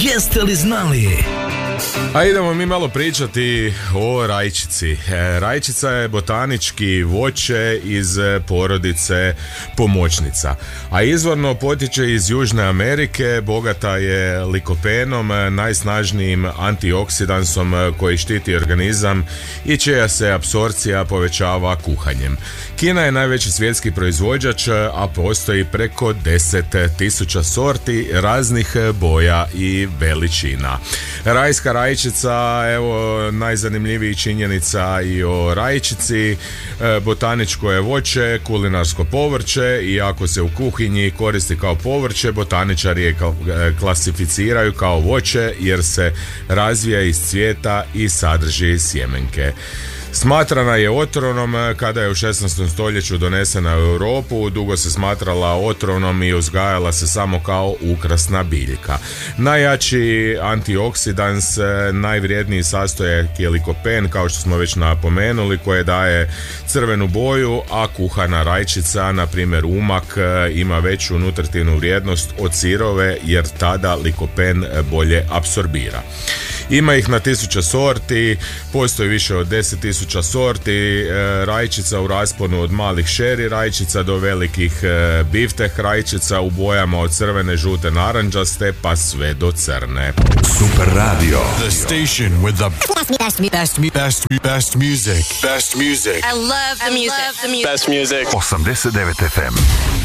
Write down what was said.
Jeste li znali? A idemo mi malo pričati o rajčici. Rajčica je botanički voće iz porodice pomoćnica, a izvorno potječe iz Južne Amerike, bogata je likopenom, najsnažnijim antioksidansom koji štiti organizam i čija se apsorpcija povećava kuhanjem. Kina je najveći svjetski proizvođač, a postoji preko 10.000 sorti raznih boja i veličina. Rajska rajčica, evo najzanimljiviji činjenica i o rajčici, botaničko je voće, kulinarsko povrće i ako se u kuhinji koristi kao povrće, botaničari je klasificiraju kao voće jer se razvija iz cvijeta i sadrži sjemenke. Smatrana je otrovnom kada je u 16. stoljeću donesena u Europu, dugo se smatrala otrovnom i uzgajala se samo kao ukrasna biljka. Najjači antioksidans, najvrijedniji sastojak je likopen, kao što smo već napomenuli, koje daje crvenu boju, a kuhana rajčica, na primjer umak, ima veću nutritivnu vrijednost od sirove jer tada likopen bolje apsorbira. Ima ih na 1000 sorti, postoji više od 10.000 sorti rajčica u rasponu od malih šeri rajčica do velikih bifteh rajčica u bojama od crvene, žute, narančaste pa sve do crne. Super Radio. The station with the best music. Best music. I love the music. Best music. 89 FM.